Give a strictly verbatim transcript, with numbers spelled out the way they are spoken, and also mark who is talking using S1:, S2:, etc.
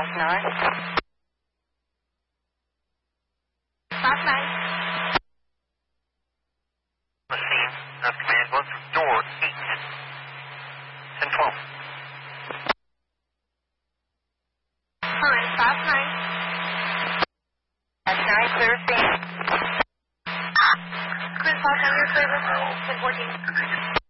S1: five nine. five nine.
S2: The scene of command one through door eight. ten twelve.
S1: Alright, five nine. That's nine, clear scene. Clear five nine, you're clear with ten fourteen.